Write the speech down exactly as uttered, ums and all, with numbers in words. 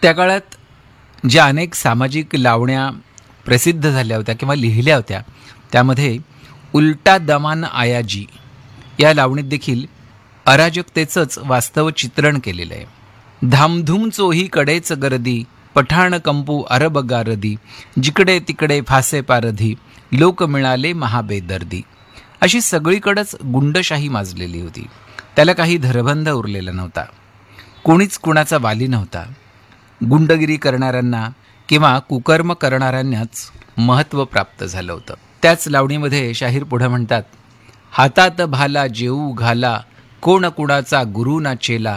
त्या काळात ज्या अनेक सामाजिक लावण्या प्रसिद्ध झाल्या होत्या किंवा लिहिल्या होत्या, त्यामध्ये उलटा दमान आयाजी या लावणीत देखील अराजकतेचंच वास्तव चित्रण केलेलं आहे. धामधूम चोही कडेच गर्दी, पठाण कंपू अरब गारदी, जिकडे तिकडे फासे पारधी, लोक मिळाले महाबेदर्दी. अशी सगळीकडेच गुंडशाही माजलेली होती. त्याला काही धरबंध उरलेला नव्हता. कोणीच कुणाचा वाली नव्हता. गुंडगिरी करणाऱ्यांना किंवा कुकर्म करणाऱ्यांनाच महत्त्व प्राप्त झालं होतं. त्याच लावणीमध्ये शाहीर पुढे म्हणतात, हातात भाला जेऊ घाला, कोण कुणाचा गुरु ना चेला,